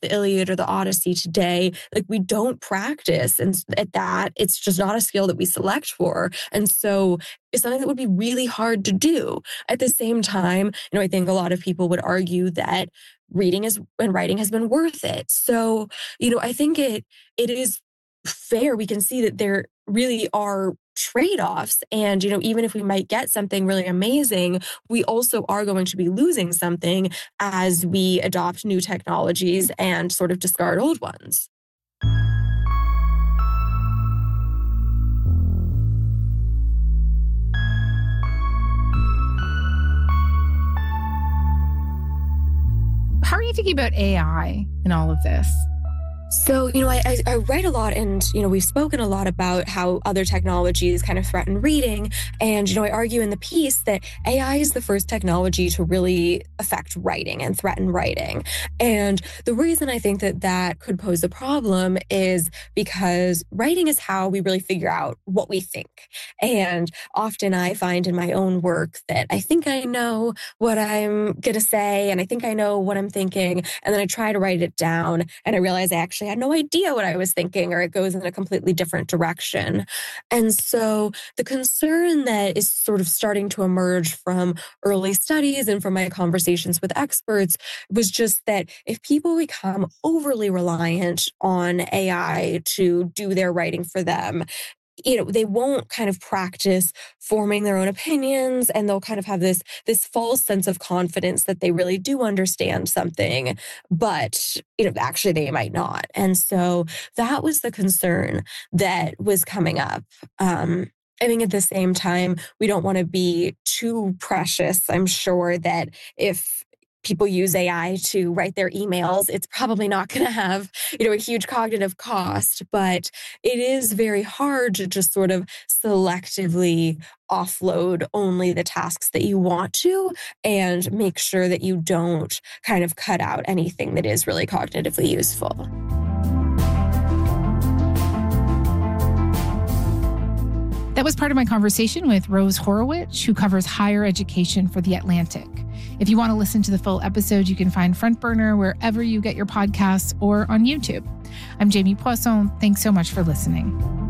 the Iliad or the Odyssey today, like we don't practice and at that. It's just not a skill that we select for. And so it's something that would be really hard to do. At the same time, I think a lot of people would argue that reading and writing has been worth it. So, I think it is fair. We can see that there really are trade-offs. And, even if we might get something really amazing, we also are going to be losing something as we adopt new technologies and sort of discard old ones. How are you thinking about AI in all of this? So, I write a lot and, we've spoken a lot about how other technologies kind of threaten reading. And, I argue in the piece that AI is the first technology to really affect writing and threaten writing. And the reason I think that could pose a problem is because writing is how we really figure out what we think. And often I find in my own work that I think I know what I'm going to say and I think I know what I'm thinking. And then I try to write it down and I realize I actually had no idea what I was thinking, or it goes in a completely different direction. And so the concern that is sort of starting to emerge from early studies and from my conversations with experts was just that if people become overly reliant on AI to do their writing for them, they won't kind of practice forming their own opinions, and they'll kind of have this false sense of confidence that they really do understand something, but, actually they might not. And so that was the concern that was coming up. I think at the same time, we don't want to be too precious. I'm sure that if people use AI to write their emails, it's probably not going to have, a huge cognitive cost, but it is very hard to just sort of selectively offload only the tasks that you want to and make sure that you don't kind of cut out anything that is really cognitively useful. That was part of my conversation with Rose Horowitz, who covers higher education for The Atlantic. If you want to listen to the full episode, you can find Front Burner wherever you get your podcasts or on YouTube. I'm Jamie Poisson. Thanks so much for listening.